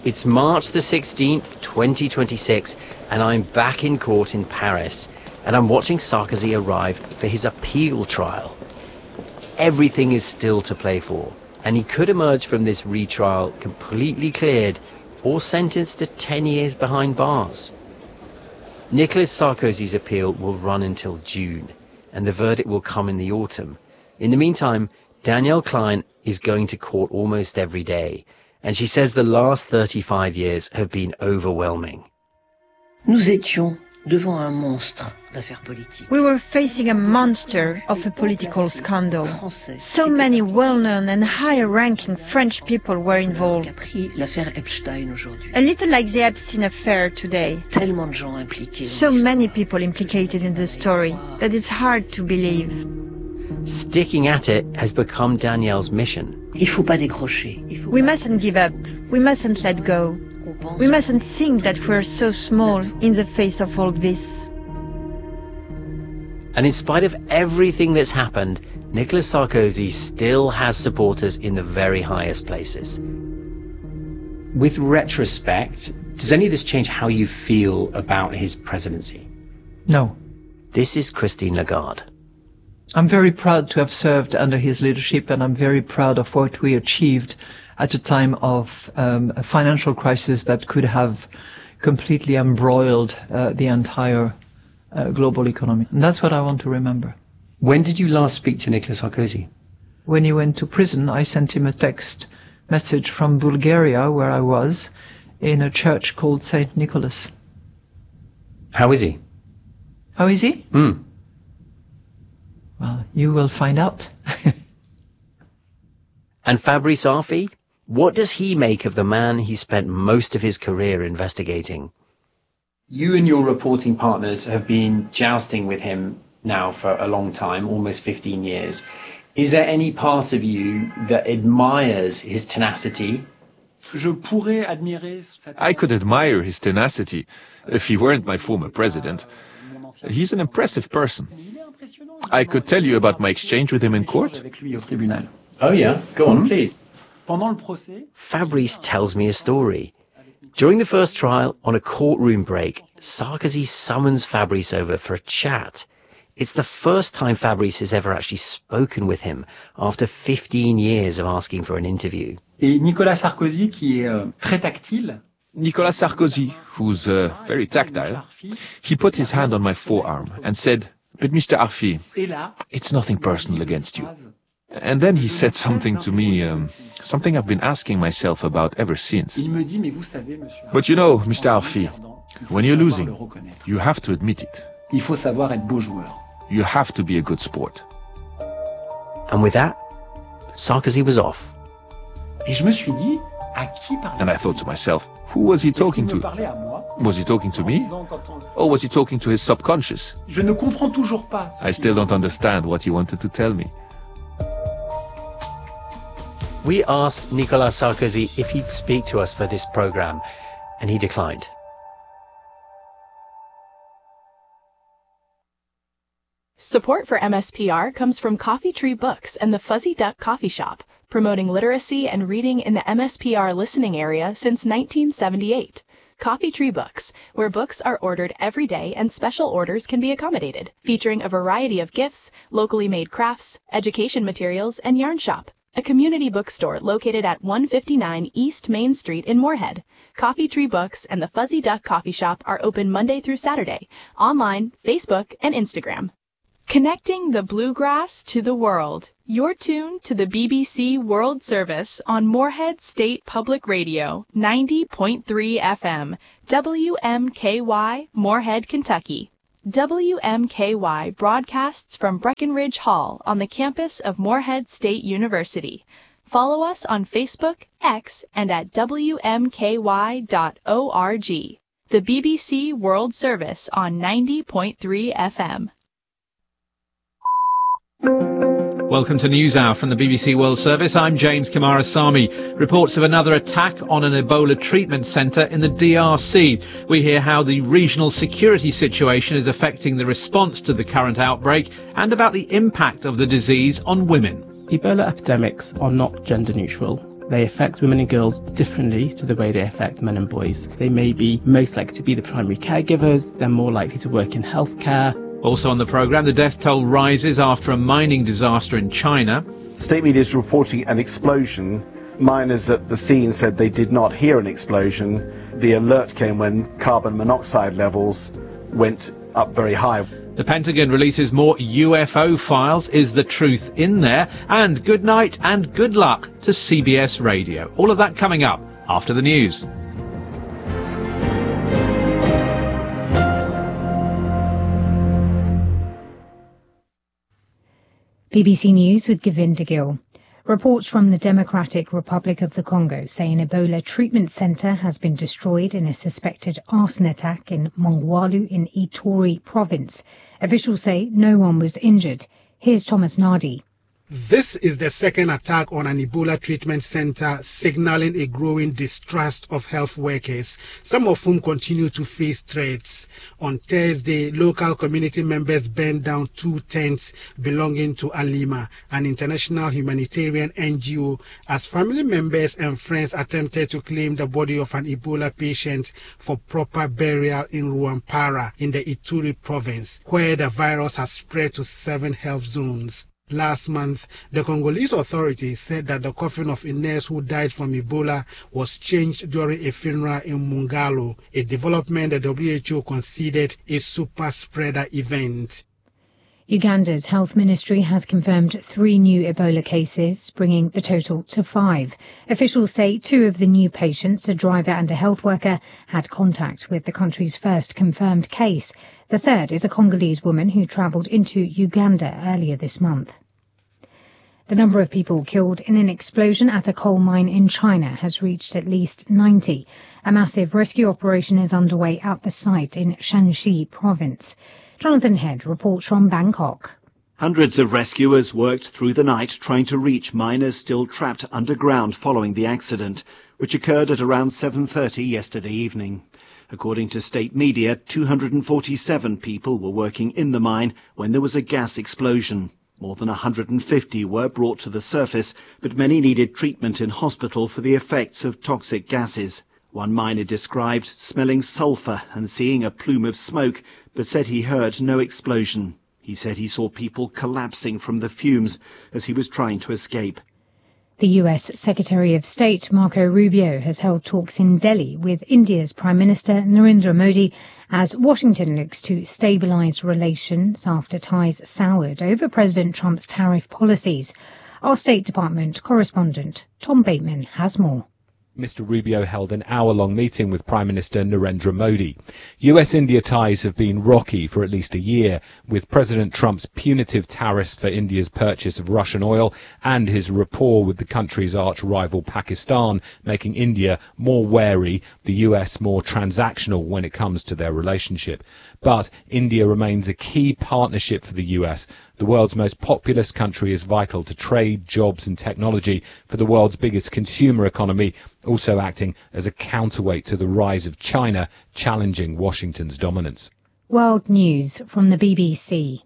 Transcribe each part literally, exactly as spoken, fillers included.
It's March the sixteenth, twenty twenty-six, and I'm back in court in Paris, and I'm watching Sarkozy arrive for his appeal trial. Everything is still to play for, and he could emerge from this retrial completely cleared or sentenced to ten years behind bars. Nicolas Sarkozy's appeal will run until June, and the verdict will come in the autumn. In the meantime, Danielle Klein is going to court almost every day, and she says the last thirty-five years have been overwhelming. Nous étions devant un monstre d'affaires politiques. We were facing a monster of a political scandal. So many well-known and higher-ranking French people were involved. A little like the Epstein affair today. So many people implicated in the story that it's hard to believe. Sticking at it has become Danielle's mission. We mustn't give up. We mustn't let go. We mustn't think that we're so small in the face of all this. And in spite of everything that's happened, Nicolas Sarkozy still has supporters in the very highest places. With retrospect, does any of this change how you feel about his presidency? No. This is Christine Lagarde. I'm very proud to have served under his leadership, and I'm very proud of what we achieved at a time of um, a financial crisis that could have completely embroiled uh, the entire uh, global economy. And that's what I want to remember. When did you last speak to Nicolas Sarkozy? When he went to prison, I sent him a text message from Bulgaria, where I was, in a church called Saint Nicholas. How is he? How is he? Hmm. Well, you will find out. And Fabrice Arfi? What does he make of the man he spent most of his career investigating? You and your reporting partners have been jousting with him now for a long time, almost fifteen years. Is there any part of you that admires his tenacity? I could admire his tenacity if he weren't my former president. He's an impressive person. I could tell you about my exchange with him in court. Oh yeah, go on, please. Fabrice tells me a story. During the first trial, on a courtroom break, Sarkozy summons Fabrice over for a chat. It's the first time Fabrice has ever actually spoken with him after fifteen years of asking for an interview. Et Nicolas Sarkozy, qui est euh, très tactile. Nicolas Sarkozy, who's uh, very tactile, he put his hand on my forearm and said, "But Mister Arfi, it's nothing personal against you." And then he said something to me, um, something I've been asking myself about ever since. But you know, Mister Arfi, when you're losing, you have to admit it. Il faut savoir être beau joueur. You have to be a good sport. And with that, Sarkozy was off. Et je me suis dit, à qui parlait? And I thought to myself, who was he talking to? Was he talking to me? Or was he talking to his subconscious? Je ne comprends toujours pas. I still don't understand what he wanted to tell me. We asked Nicolas Sarkozy if he'd speak to us for this program, and he declined. Support for M S P R comes from Coffee Tree Books and the Fuzzy Duck Coffee Shop, promoting literacy and reading in the M S P R listening area since nineteen seventy-eight. Coffee Tree Books, where books are ordered every day and special orders can be accommodated, featuring a variety of gifts, locally made crafts, education materials, and yarn shop. A community bookstore located at one fifty-nine East Main Street in Moorhead. Coffee Tree Books and the Fuzzy Duck Coffee Shop are open Monday through Saturday, online, Facebook, and Instagram. Connecting the bluegrass to the world. You're tuned to the B B C World Service on Moorhead State Public Radio, ninety point three F M, W M K Y, Moorhead, Kentucky. W M K Y broadcasts from Breckenridge Hall on the campus of Moorhead State University. Follow us on Facebook, X, and at W M K Y dot org. The B B C World Service on ninety point three F M. Welcome to NewsHour from the B B C World Service. I'm James Kamarasamy. Reports of another attack on an Ebola treatment centre in the D R C. We hear how the regional security situation is affecting the response to the current outbreak and about the impact of the disease on women. Ebola epidemics are not gender neutral. They affect women and girls differently to the way they affect men and boys. They may be most likely to be the primary caregivers, they're more likely to work in healthcare. Also on the programme, the death toll rises after a mining disaster in China. State media is reporting an explosion. Miners at the scene said they did not hear an explosion. The alert came when carbon monoxide levels went up very high. The Pentagon releases more U F O files. Is the truth in there? And good night and good luck to C B S Radio. All of that coming up after the news. B B C News with Govinda Gill. Reports from the Democratic Republic of the Congo say an Ebola treatment centre has been destroyed in a suspected arson attack in Mongwalu in Ituri province. Officials say no one was injured. Here's Thomas Nardi. This is the second attack on an Ebola treatment center, signaling a growing distrust of health workers, some of whom continue to face threats. On Thursday, local community members burned down two tents belonging to Alima, an international humanitarian N G O, as family members and friends attempted to claim the body of an Ebola patient for proper burial in Ruampara in the Ituri province, where the virus has spread to seven health zones. Last month, the Congolese authorities said that the coffin of a nurse who died from Ebola was changed during a funeral in Mungalo, a development the W H O considered a super spreader event. Uganda's health ministry has confirmed three new Ebola cases, bringing the total to five. Officials say two of the new patients, a driver and a health worker, had contact with the country's first confirmed case. The third is a Congolese woman who travelled into Uganda earlier this month. The number of people killed in an explosion at a coal mine in China has reached at least ninety. A massive rescue operation is underway at the site in Shanxi province. Jonathan Head reports from Bangkok. Hundreds of rescuers worked through the night trying to reach miners still trapped underground following the accident, which occurred at around seven thirty yesterday evening. According to state media, two hundred forty-seven people were working in the mine when there was a gas explosion. More than one hundred fifty were brought to the surface, but many needed treatment in hospital for the effects of toxic gases. One miner described smelling sulphur and seeing a plume of smoke, but said he heard no explosion. He said he saw people collapsing from the fumes as he was trying to escape. The U S Secretary of State Marco Rubio has held talks in Delhi with India's Prime Minister Narendra Modi as Washington looks to stabilize relations after ties soured over President Trump's tariff policies. Our State Department correspondent Tom Bateman has more. Mister Rubio held an hour-long meeting with Prime Minister Narendra Modi. U S India ties have been rocky for at least a year, with President Trump's punitive tariffs for India's purchase of Russian oil and his rapport with the country's arch-rival Pakistan making India more wary, the U S more transactional when it comes to their relationship. But India remains a key partnership for the U S. The world's most populous country is vital to trade, jobs and technology for the world's biggest consumer economy, also acting as a counterweight to the rise of China, challenging Washington's dominance. World News from the B B C.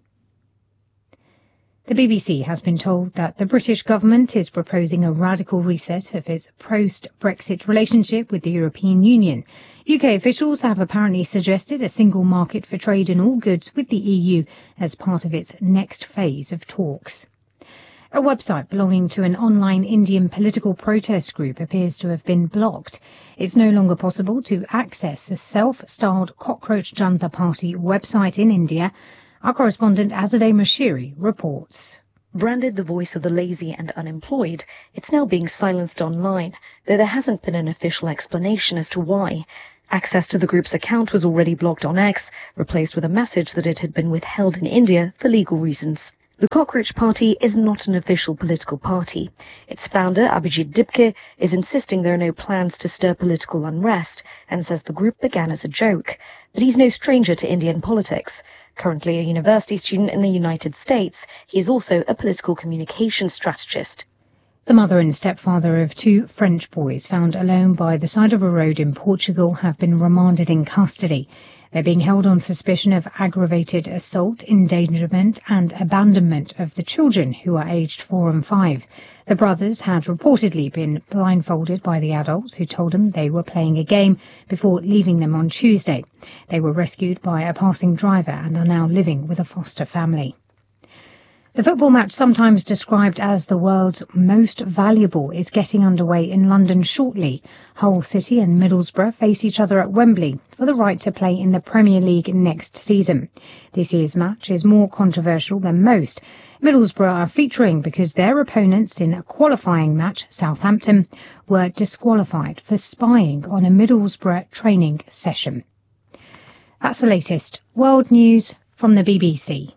The B B C has been told that the British government is proposing a radical reset of its post-Brexit relationship with the European Union. U K officials have apparently suggested a single market for trade in all goods with the E U as part of its next phase of talks. A website belonging to an online Indian political protest group appears to have been blocked. It's no longer possible to access the self-styled Cockroach Janta Party website in India. Our correspondent Azadeh Mashiri reports. Branded the voice of the lazy and unemployed, it's now being silenced online, though there hasn't been an official explanation as to why. Access to the group's account was already blocked on X, replaced with a message that it had been withheld in India for legal reasons. The Cockroach Party is not an official political party. Its founder, Abhijit Dipke, is insisting there are no plans to stir political unrest and says the group began as a joke. But he's no stranger to Indian politics. Currently a university student in the United States, he is also a political communications strategist. The mother and stepfather of two French boys found alone by the side of a road in Portugal have been remanded in custody. They're being held on suspicion of aggravated assault, endangerment and abandonment of the children, who are aged four and five. The brothers had reportedly been blindfolded by the adults who told them they were playing a game before leaving them on Tuesday. They were rescued by a passing driver and are now living with a foster family. The football match, sometimes described as the world's most valuable, is getting underway in London shortly. Hull City and Middlesbrough face each other at Wembley for the right to play in the Premier League next season. This year's match is more controversial than most. Middlesbrough are featuring because their opponents in a qualifying match, Southampton, were disqualified for spying on a Middlesbrough training session. That's the latest world news from the B B C.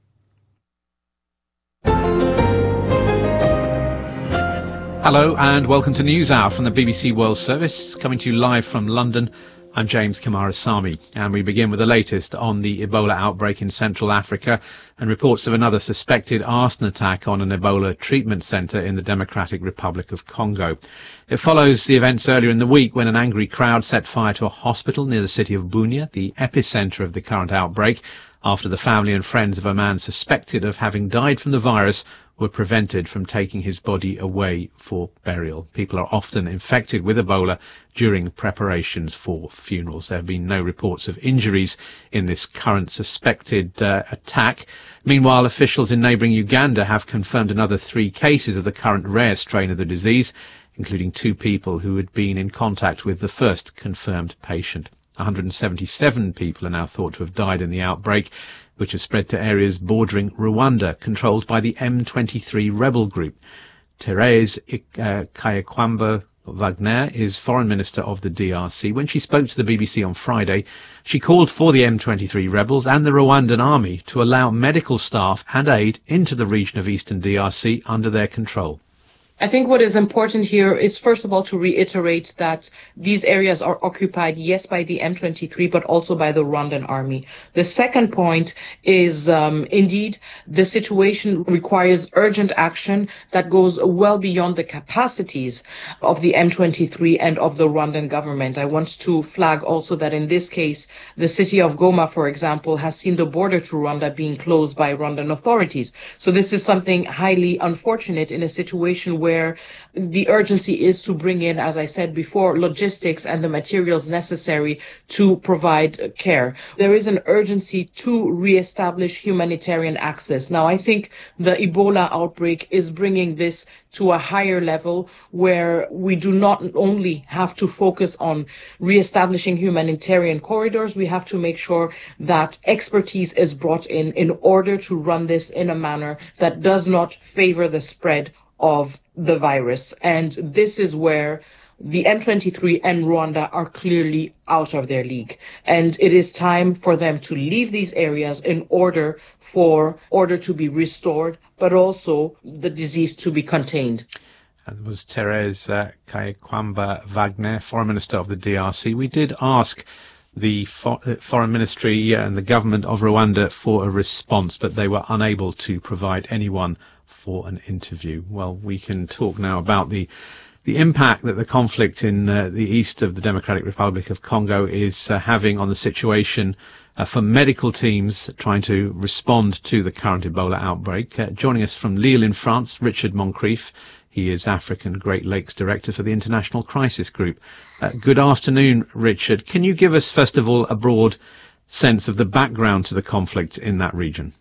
Hello and welcome to NewsHour from the B B C World Service, coming to you live from London. I'm James Kamarasamy, and we begin with the latest on the Ebola outbreak in Central Africa and reports of another suspected arson attack on an Ebola treatment centre in the Democratic Republic of Congo. It follows the events earlier in the week when an angry crowd set fire to a hospital near the city of Bunia, the epicentre of the current outbreak, after the family and friends of a man suspected of having died from the virus were prevented from taking his body away for burial. People are often infected with Ebola during preparations for funerals. There have been no reports of injuries in this current suspected uh, attack. Meanwhile, officials in neighbouring Uganda have confirmed another three cases of the current rare strain of the disease, including two people who had been in contact with the first confirmed patient. one hundred seventy-seven people are now thought to have died in the outbreak, which has spread to areas bordering Rwanda, controlled by the M twenty-three rebel group. Therese uh, Kayekwamba Wagner is Foreign Minister of the D R C. When she spoke to the B B C on Friday, she called for the M twenty-three rebels and the Rwandan army to allow medical staff and aid into the region of eastern D R C under their control. I think what is important here is, first of all, to reiterate that these areas are occupied, yes, by the M twenty-three, but also by the Rwandan army. The second point is, um, indeed, the situation requires urgent action that goes well beyond the capacities of the M twenty-three and of the Rwandan government. I want to flag also that in this case, the city of Goma, for example, has seen the border to Rwanda being closed by Rwandan authorities. So this is something highly unfortunate in a situation where where the urgency is to bring in, as I said before, logistics and the materials necessary to provide care. There is an urgency to reestablish humanitarian access. Now, I think the Ebola outbreak is bringing this to a higher level where we do not only have to focus on reestablishing humanitarian corridors, we have to make sure that expertise is brought in in order to run this in a manner that does not favor the spread of the virus. And this is where the M twenty-three and Rwanda are clearly out of their league. And it is time for them to leave these areas in order for order to be restored, but also the disease to be contained. And was Therese uh, Kayekwamba Wagner, Foreign Minister of the D R C. We did ask the for- Foreign Ministry and the government of Rwanda for a response, but they were unable to provide anyone for an interview. Well, we can talk now about the the impact that the conflict in uh, the east of the Democratic Republic of Congo is uh, having on the situation uh, for medical teams trying to respond to the current Ebola outbreak. Uh, joining us from Lille in France, Richard Moncrief. He is African Great Lakes Director for the International Crisis Group. Uh, good afternoon, Richard. Can you give us, first of all, a broad sense of the background to the conflict in that region?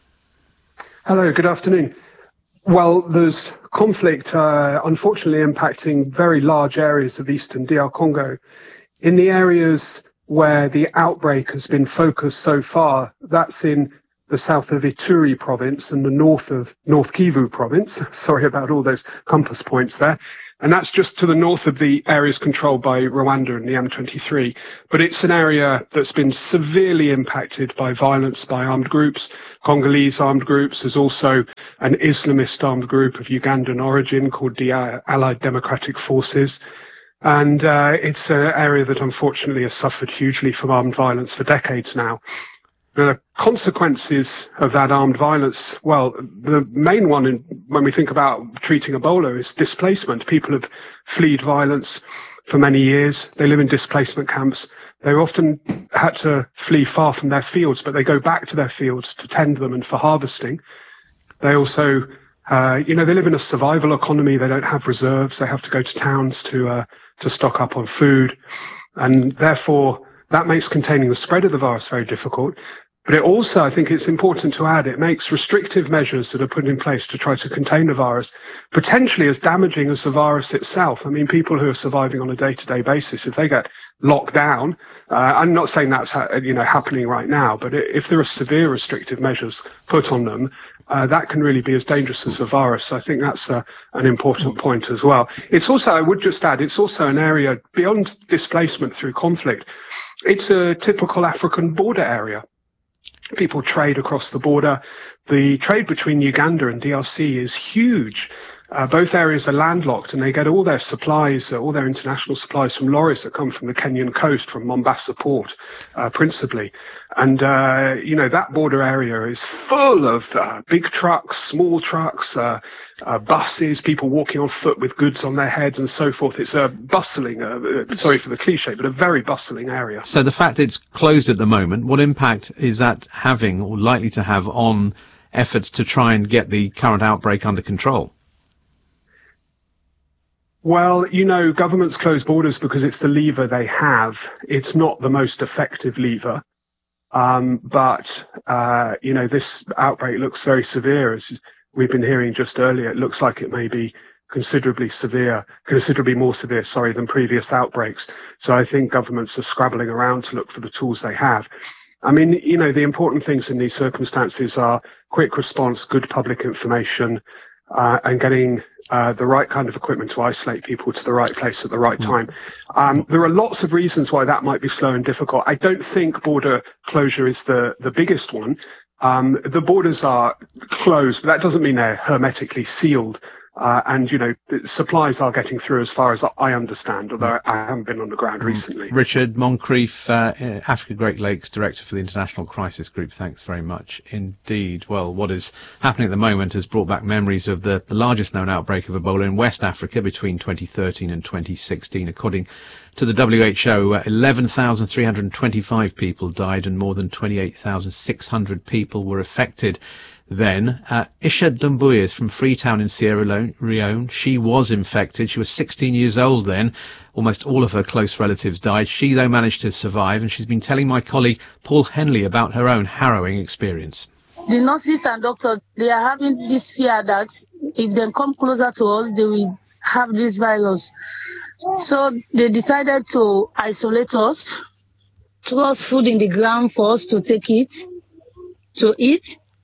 Hello, good afternoon. Well, there's conflict, uh, unfortunately, impacting very large areas of eastern D R Congo. In the areas where the outbreak has been focused so far, that's in the south of Ituri province and the north of North Kivu province. Sorry about all those compass points there. And that's just to the north of the areas controlled by Rwanda and the M twenty-three. But it's an area that's been severely impacted by violence by armed groups, Congolese armed groups. There's also an Islamist armed group of Ugandan origin called the Allied Democratic Forces. And uh, it's an area that unfortunately has suffered hugely from armed violence for decades now. The consequences of that armed violence, well, the main one in, when we think about treating Ebola is displacement. People have fled violence for many years. They live in displacement camps. They often had to flee far from their fields, but they go back to their fields to tend them and for harvesting. They also, uh, you know, they live in a survival economy. They don't have reserves. They have to go to towns to, uh, to stock up on food. And therefore, that makes containing the spread of the virus very difficult. But it also, I think it's important to add, it makes restrictive measures that are put in place to try to contain the virus potentially as damaging as the virus itself. I mean, people who are surviving on a day-to-day basis, if they get locked down, uh, I'm not saying that's ha- you know happening right now, but if there are severe restrictive measures put on them, uh, that can really be as dangerous as the virus. So I think that's uh, an important point as well. It's also, I would just add, it's also an area beyond displacement through conflict. It's a typical African border area. People trade across the border. The trade between Uganda and D R C is huge. Uh, both areas are landlocked, and they get all their supplies, uh, all their international supplies from lorries that come from the Kenyan coast, from Mombasa port, uh, principally. And, uh, you know, that border area is full of uh, big trucks, small trucks, uh, uh, buses, people walking on foot with goods on their heads and so forth. It's a bustling, uh, sorry for the cliche, but a very bustling area. So the fact it's closed at the moment, what impact is that having or likely to have on efforts to try and get the current outbreak under control? Well, you know, governments close borders because it's the lever they have. It's not the most effective lever. Um, but, uh, you know, this outbreak looks very severe. As we've been hearing just earlier, it looks like it may be considerably severe, considerably more severe, sorry, than previous outbreaks. So I think governments are scrabbling around to look for the tools they have. I mean, you know, the important things in these circumstances are quick response, good public information, uh, and getting Uh, the right kind of equipment to isolate people to the right place at the right time. Um, there are lots of reasons why that might be slow and difficult. I don't think border closure is the, the biggest one. Um, the borders are closed, but that doesn't mean they're hermetically sealed. Uh, and, you know, the supplies are getting through as far as I understand, although I haven't been on the ground recently. Richard Moncrief, uh, Africa Great Lakes Director for the International Crisis Group, thanks very much indeed. Well, what is happening at the moment has brought back memories of the, the largest known outbreak of Ebola in West Africa between twenty thirteen and twenty sixteen. According to the W H O, uh, eleven thousand three hundred twenty-five people died and more than twenty-eight thousand six hundred people were affected. Then, uh, Isha Dumbuya is from Freetown in Sierra Leone. She was infected. She was sixteen years old then. Almost all of her close relatives died. She, though, managed to survive, and she's been telling my colleague Paul Henley about her own harrowing experience. The nurses and doctors, they are having this fear that if they come closer to us, they will have this virus. So they decided to isolate us, throw us food in the ground for us to take it, to eat.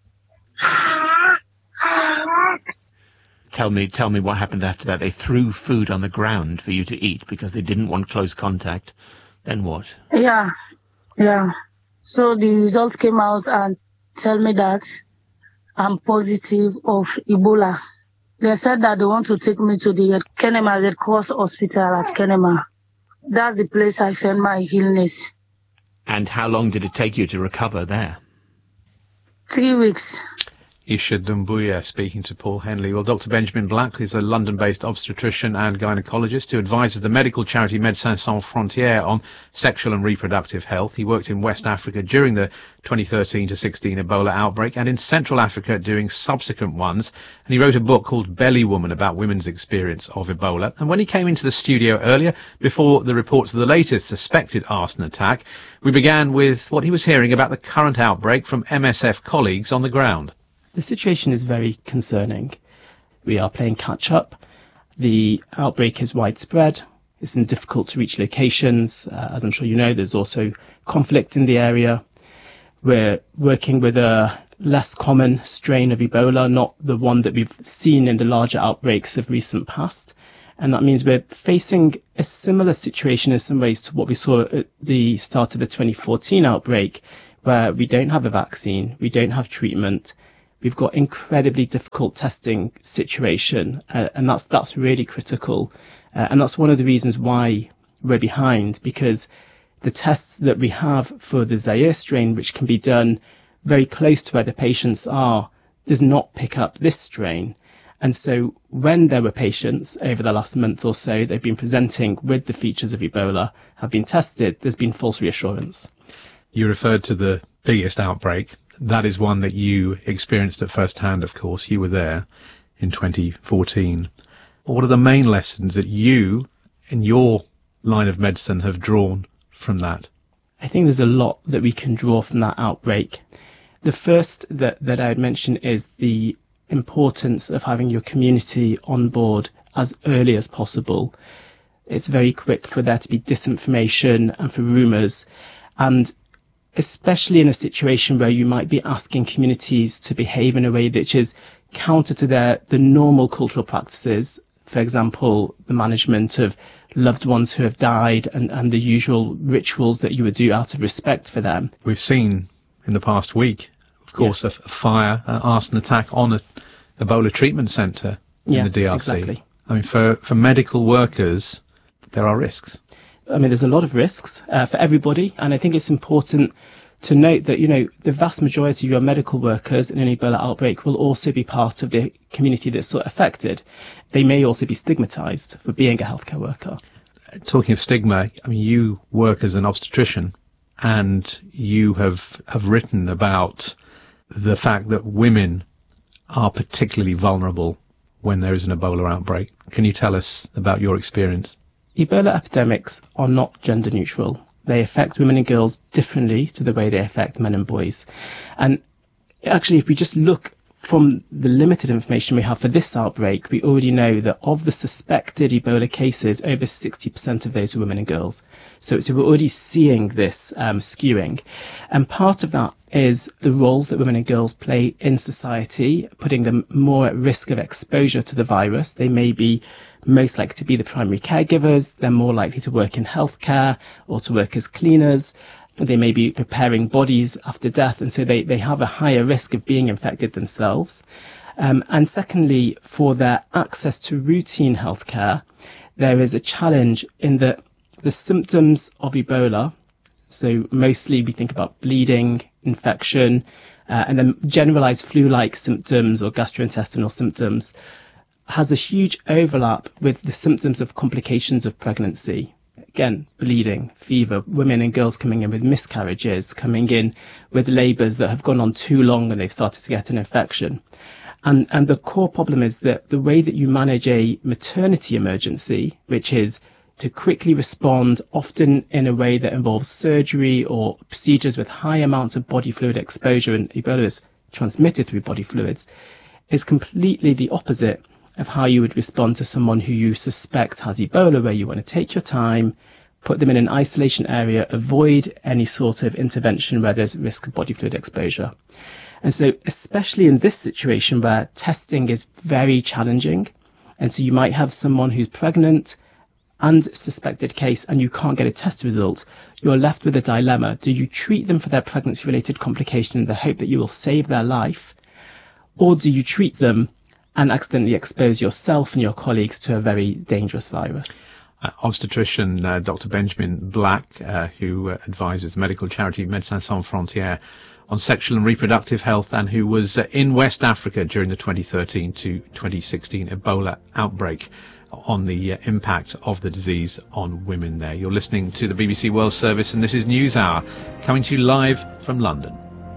Tell me, tell me what happened after that. They threw food on the ground for you to eat because they didn't want close contact. Then what? Yeah, yeah. So the results came out and tell me that I'm positive of Ebola. They said that they want to take me to the Kenema Red Cross Hospital at Kenema. That's the place I found my illness. And how long did it take you to recover there? Three weeks. Isha Dumbuya speaking to Paul Henley. Well, Doctor Benjamin Black is a London-based obstetrician and gynaecologist who advises the medical charity Médecins Sans Frontières on sexual and reproductive health. He worked in West Africa during the twenty thirteen to sixteen Ebola outbreak and in Central Africa during subsequent ones. And he wrote a book called Belly Woman about women's experience of Ebola. And when he came into the studio earlier, before the reports of the latest suspected arson attack, we began with what he was hearing about the current outbreak from M S F colleagues on the ground. The situation is very concerning. We are playing catch-up. The outbreak is widespread. It's in difficult to reach locations. Uh, as I'm sure you know, there's also conflict in the area. We're working with a less common strain of Ebola, not the one that we've seen in the larger outbreaks of recent past. And that means we're facing a similar situation in some ways to what we saw at the start of the twenty fourteen outbreak, where we don't have a vaccine, we don't have treatment. We've got incredibly difficult testing situation, uh, and that's that's really critical. Uh, and that's one of the reasons why we're behind, because The tests that we have for the Zaire strain, which can be done very close to where the patients are, does not pick up this strain. And so when there were patients over the last month or so, they've been presenting with the features of Ebola, have been tested, there's been false reassurance. You referred to the biggest outbreak. That is one that you experienced at first hand, of course. You were there in twenty fourteen. What are the main lessons that you, in your line of medicine, have drawn from that? I think there's a lot that we can draw from that outbreak. The first that, that I would mention is the importance of having your community on board as early as possible. It's very quick for there to be disinformation and for rumours, and especially in a situation where you might be asking communities to behave in a way which is counter to their the normal cultural practices, for example, the management of loved ones who have died and, and the usual rituals that you would do out of respect for them. We've seen in the past week, of course, yes. a, a fire, an arson attack on an Ebola treatment centre in yeah, the D R C. Exactly. I mean, for, for medical workers, there are risks. I mean, there's a lot of risks uh, for everybody, and I think it's important to note that, you know, the vast majority of your medical workers in an Ebola outbreak will also be part of the community that's sort of affected. They may also be stigmatised for being a healthcare worker. Talking of stigma, I mean, you work as an obstetrician, and you have, have written about the fact that women are particularly vulnerable when there is an Ebola outbreak. Can you tell us about your experience? Ebola epidemics are not gender neutral. They affect women and girls differently to the way they affect men and boys. And actually, if we just look from the limited information we have for this outbreak, we already know that of the suspected Ebola cases, over sixty percent of those are women and girls. So, so we're already seeing this um, skewing. And part of that is the roles that women and girls play in society, putting them more at risk of exposure to the virus. They may be most likely to be the primary caregivers. They're more likely to work in healthcare or to work as cleaners. They may be preparing bodies after death, and so they, they have a higher risk of being infected themselves. Um, and secondly, for their access to routine healthcare, there is a challenge in that the symptoms of Ebola, so mostly we think about bleeding, infection, uh, and then generalized flu-like symptoms or gastrointestinal symptoms, has a huge overlap with the symptoms of complications of pregnancy. Again, bleeding, fever, women and girls coming in with miscarriages, coming in with labours that have gone on too long and they've started to get an infection. And, and the core problem is that the way that you manage a maternity emergency, which is to quickly respond, often in a way that involves surgery or procedures with high amounts of body fluid exposure, and Ebola is transmitted through body fluids, is completely the opposite of how you would respond to someone who you suspect has Ebola, where you want to take your time, put them in an isolation area, avoid any sort of intervention where there's risk of body fluid exposure. And so, especially in this situation where testing is very challenging, and so you might have someone who's pregnant and suspected case and you can't get a test result, you're left with a dilemma. Do you treat them for their pregnancy-related complication in the hope that you will save their life, or do you treat them and accidentally expose yourself and your colleagues to a very dangerous virus? Uh, obstetrician uh, Doctor Benjamin Black, uh, who uh, advises medical charity Médecins Sans Frontières on sexual and reproductive health, and who was uh, in West Africa during the twenty thirteen to twenty sixteen Ebola outbreak, on the uh, impact of the disease on women there. You're listening to the B B C World Service, and this is News Hour, coming to you live from London.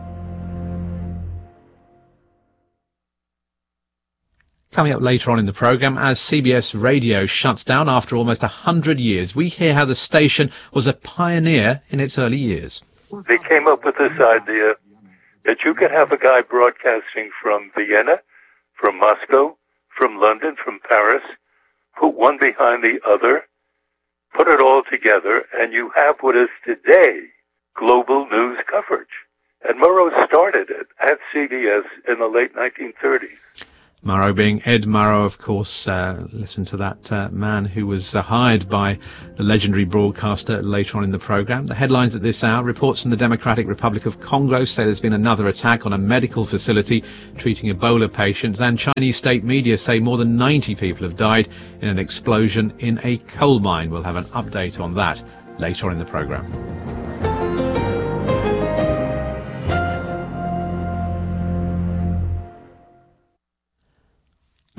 Coming up later on in the programme, as C B S Radio shuts down after almost one hundred years, we hear how the station was a pioneer in its early years. They came up with this idea that you could have a guy broadcasting from Vienna, from Moscow, from London, from Paris, put one behind the other, put it all together, and you have what is today global news coverage. And Murrow started it at C B S in the late nineteen thirties. Murrow being Ed Murrow, of course. Uh, listen to that uh, man who was uh, hired by the legendary broadcaster later on in the programme. The headlines at this hour: reports from the Democratic Republic of Congo say there's been another attack on a medical facility treating Ebola patients, and Chinese state media say more than ninety people have died in an explosion in a coal mine. We'll have an update on that later on in the programme.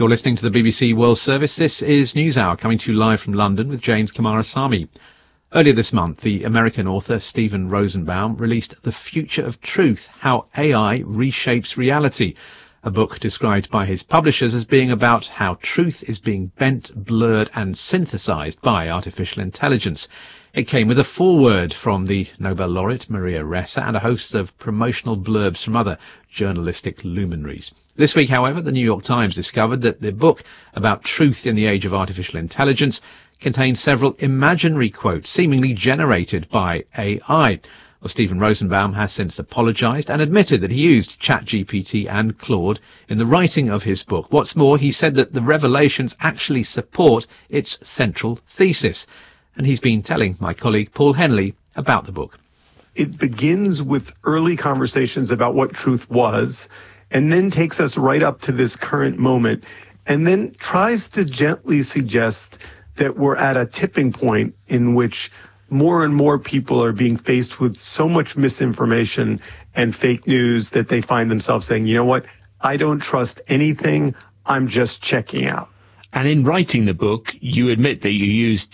You're listening to the B B C World Service. This is NewsHour, coming to you live from London with James Coomarasamy. Earlier this month, the American author Steven Rosenbaum released The Future of Truth, How A I Reshapes Reality, a book described by his publishers as being about how truth is being bent, blurred and synthesized by artificial intelligence. It came with a foreword from the Nobel laureate Maria Ressa and a host of promotional blurbs from other journalistic luminaries. This week, however, the New York Times discovered that the book about truth in the age of artificial intelligence contains several imaginary quotes seemingly generated by A I. Well, Steven Rosenbaum has since apologized and admitted that he used ChatGPT and Claude in the writing of his book. What's more, he said that the revelations actually support its central thesis. And he's been telling my colleague Paul Henley about the book. It begins with early conversations about what truth was, and then takes us right up to this current moment, and then tries to gently suggest that we're at a tipping point in which more and more people are being faced with so much misinformation and fake news that they find themselves saying, you know what, I don't trust anything, I'm just checking out. And in writing the book, you admit that you used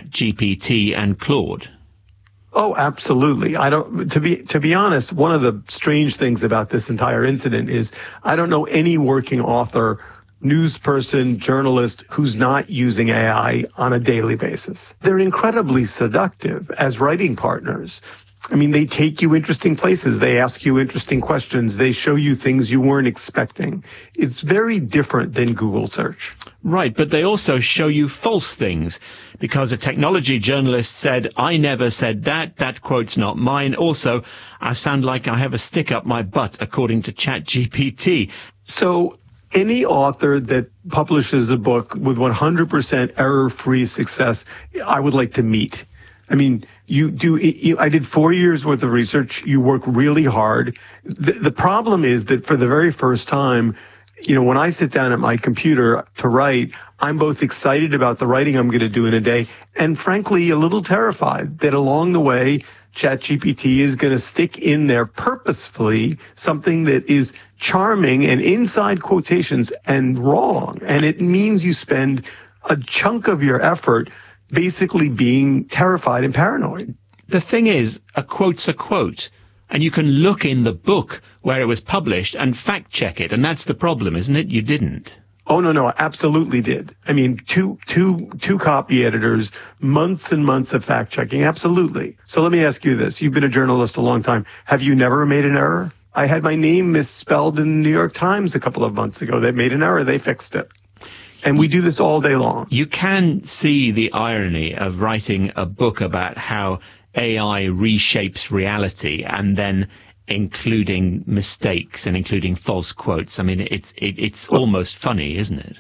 ChatGPT and Claude. Oh, absolutely. I don't, to be, to be honest, one of the strange things about this entire incident is I don't know any working author, news person, journalist who's not using A I on a daily basis. They're incredibly seductive as writing partners. I mean, they take you interesting places. They ask you interesting questions. They show you things you weren't expecting. It's very different than Google search. Right, but they also show you false things, because a technology journalist said, I never said that, that quote's not mine. Also, I sound like I have a stick up my butt, according to ChatGPT. So any author that publishes a book with one hundred percent error-free success, I would like to meet. I mean, you do, you, I did four years worth of research. You work really hard. The, the problem is that for the very first time, you know, when I sit down at my computer to write, I'm both excited about the writing I'm going to do in a day and frankly a little terrified that along the way, ChatGPT is going to stick in there purposefully something that is charming and inside quotations and wrong. And it means you spend a chunk of your effort basically being terrified and paranoid. The thing is, a quote's a quote. And you can look in the book where it was published and fact-check it. And that's the problem, isn't it? You didn't. Oh, no, no, I absolutely did. I mean, two, two, two copy editors, months and months of fact-checking, absolutely. So let me ask you this. You've been a journalist a long time. Have you never made an error? I had my name misspelled in the New York Times a couple of months ago. They made an error. They fixed it. And we do this all day long. You can see the irony of writing a book about how A I reshapes reality and then including mistakes and including false quotes. I mean, it's it, it's well, almost funny, isn't it?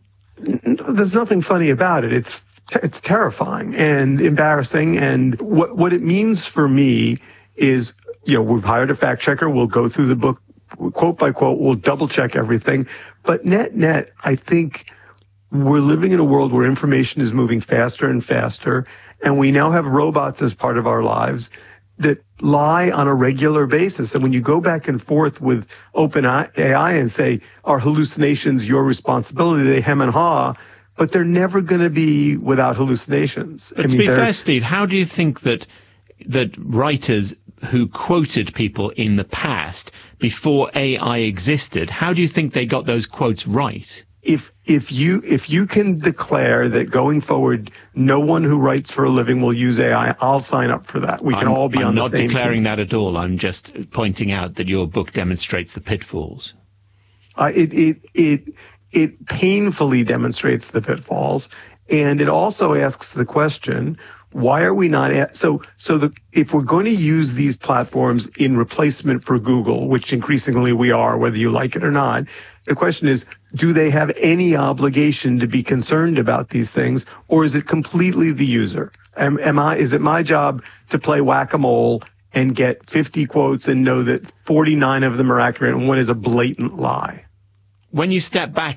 There's nothing funny about it. It's it's terrifying and embarrassing. And what what it means for me is, you know, we've hired a fact checker. We'll go through the book quote by quote. We'll double check everything. But net net, I think we're living in a world where information is moving faster and faster, and we now have robots as part of our lives that lie on a regular basis. And when you go back and forth with OpenAI and say, are hallucinations your responsibility, they hem and haw, but they're never going to be without hallucinations. But I mean, to be fair, Steve, how do you think that that writers who quoted people in the past, before A I existed, how do you think they got those quotes right? If if you if you can declare that going forward, no one who writes for a living will use A I, I'll sign up for that. We can I'm, all be I'm on the same same I'm not declaring team. that at all. I'm just pointing out that your book demonstrates the pitfalls. Uh, it it it it painfully demonstrates the pitfalls, and it also asks the question: why are we not at, so so the if we're going to use these platforms in replacement for Google, which increasingly we are, whether you like it or not, the question is, do they have any obligation to be concerned about these things, or is it completely the user? Am, am I is it my job to play whack-a-mole and get fifty quotes and know that forty-nine of them are accurate and one is a blatant lie? When you step back